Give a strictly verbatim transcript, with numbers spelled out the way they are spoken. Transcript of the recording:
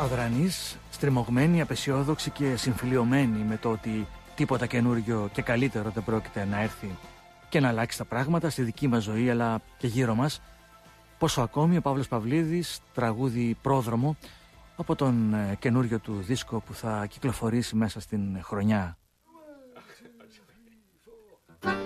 Αδρανείς, στριμωγμένοι, απεσιόδοξοι και συμφιλιωμένοι με το ότι τίποτα καινούριο και καλύτερο δεν πρόκειται να έρθει και να αλλάξει τα πράγματα στη δική μας ζωή αλλά και γύρω μας. Πόσο ακόμη ο Παύλος Παυλίδης, τραγούδι Πρόδρομο από τον καινούριο του δίσκο που θα κυκλοφορήσει μέσα στην χρονιά.